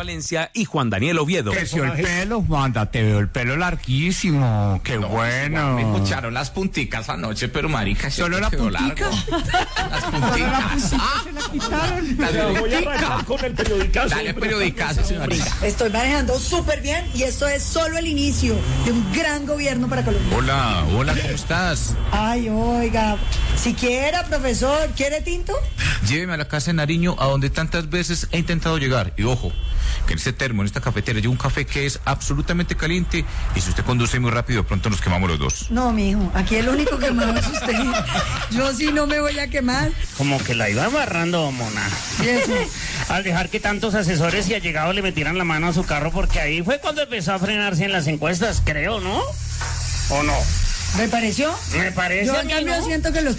Valencia y Juan Daniel Oviedo. Creció el pelo, Wanda, te veo el pelo larguísimo, qué bueno. Me escucharon las punticas anoche, pero marica, ¿Solo la puntica? Las punticas. Voy a arrancar con el periodicazo. Dale periodicazo, señorita. Estoy manejando súper bien y esto es solo el inicio de un gran gobierno para Colombia. Hola, ¿cómo estás? Ay, oiga, siquiera, profesor, ¿quiere tinto? Lléveme a la casa de Nariño, a donde tantas veces he intentado llegar. Y ojo, que en este termo, en esta cafetera, llevo un café que es absolutamente caliente. Y si usted conduce muy rápido, pronto nos quemamos los dos. No, mijo, aquí el único quemado es usted. Yo sí no me voy a quemar. Como que la iba amarrando, mona. ¿Y eso? Al dejar que tantos asesores y allegados le metieran la mano a su carro, porque ahí fue cuando empezó a frenarse en las encuestas, creo, ¿no? ¿O no? ¿Me pareció? Me parece. Yo a en mí, cambio ¿no? siento que los